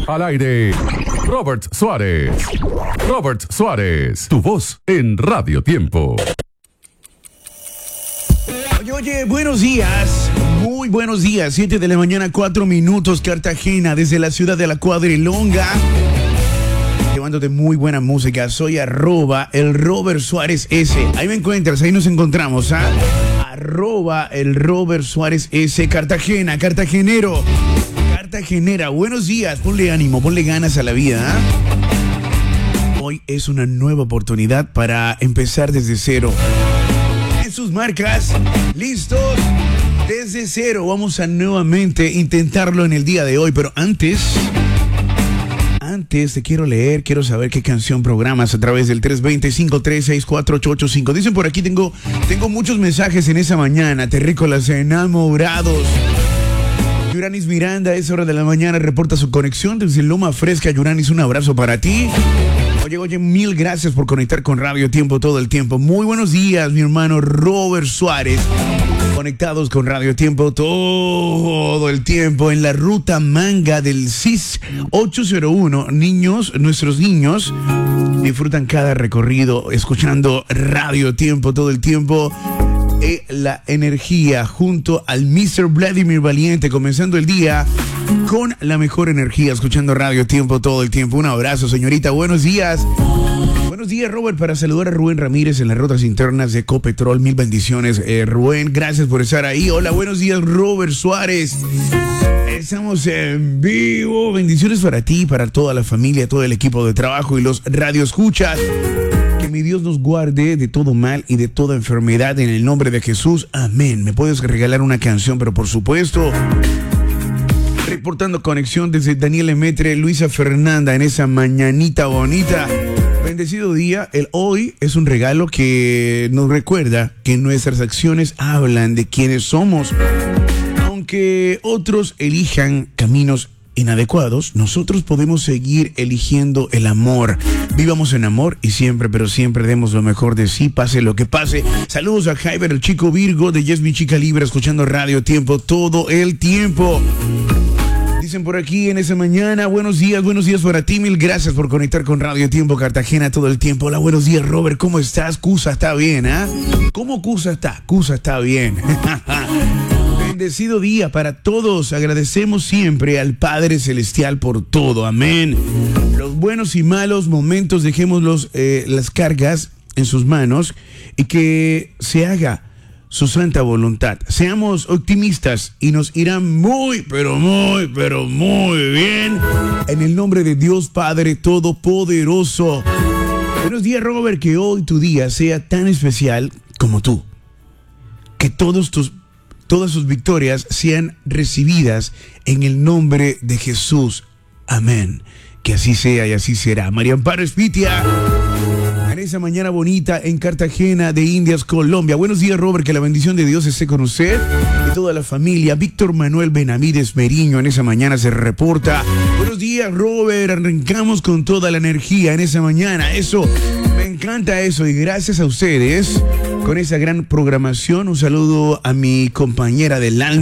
Al aire, Robert Suárez. Robert Suárez, tu voz en Radio Tiempo. Oye, buenos días, muy buenos días, 7 de la mañana, 4 minutos, Cartagena, desde la ciudad de la Cuadrilonga, llevándote muy buena música. Soy @ el Robert Suárez S, ahí me encuentras, ahí nos encontramos, @ el Robert Suárez S, Cartagena, cartagenero, cartagenera, buenos días, ponle ánimo, ponle ganas a la vida, Hoy es una nueva oportunidad para empezar desde cero. Sus marcas, listos, desde cero. Vamos a nuevamente intentarlo en el día de hoy, pero antes te quiero saber qué canción programas a través del 320-536-4885. Dicen por aquí, tengo muchos mensajes en esa mañana, terrícolas enamorados. Yuranis Miranda, a esa hora de la mañana, reporta su conexión desde Loma Fresca. Yuranis, un abrazo para ti. Oye, mil gracias por conectar con Radio Tiempo todo el tiempo. Muy buenos días, mi hermano Robert Suárez. Conectados con Radio Tiempo todo el tiempo en la ruta Manga del CIS 801. Nuestros niños disfrutan cada recorrido escuchando Radio Tiempo todo el tiempo. La energía junto al Mr. Vladimir Valiente, comenzando el día con la mejor energía, escuchando Radio Tiempo todo el tiempo. Un abrazo, señorita, buenos días. Buenos días, Robert, para saludar a Rubén Ramírez en las rutas internas de Copetrol. Mil bendiciones, Rubén, gracias por estar ahí. Hola, buenos días, Robert Suárez. Estamos en vivo. Bendiciones para ti, para toda la familia, todo el equipo de trabajo y los radioescuchas. Que mi Dios nos guarde de todo mal y de toda enfermedad en el nombre de Jesús. Amén. Me puedes regalar una canción, pero por supuesto, reportando conexión desde Daniel Emetre, Luisa Fernanda, en esa mañanita bonita. Bendecido día. El hoy es un regalo que nos recuerda que nuestras acciones hablan de quiénes somos. Aunque otros elijan caminos inadecuados, nosotros podemos seguir eligiendo el amor. Vivamos en amor y siempre, pero siempre demos lo mejor de sí, pase lo que pase. Saludos a Jaiber, el chico Virgo de Yes Mi Chica Libre, escuchando Radio Tiempo todo el tiempo. Dicen por aquí en esa mañana, buenos días para ti, mil gracias por conectar con Radio Tiempo Cartagena todo el tiempo. Hola, buenos días, Robert, ¿cómo estás? Cusa está bien, ¿Cómo Cusa está? Cusa está bien. Bendecido día para todos. Agradecemos siempre al Padre Celestial por todo. Amén. Los buenos y malos momentos, dejémoslos las cargas en sus manos y que se haga su santa voluntad. Seamos optimistas y nos irá muy, pero muy bien. En el nombre de Dios Padre Todopoderoso. Buenos días, Robert. Que hoy tu día sea tan especial como tú. Que todas sus victorias sean recibidas en el nombre de Jesús. Amén. Que así sea y así será. María Amparo Espitia, en esa mañana bonita en Cartagena de Indias, Colombia. Buenos días, Robert, que la bendición de Dios esté con usted y toda la familia. Víctor Manuel Benavides Meriño en esa mañana se reporta. Buenos días, Robert, arrancamos con toda la energía en esa mañana. Eso, me encanta eso y gracias a ustedes con esa gran programación. Un saludo a mi compañera del alma,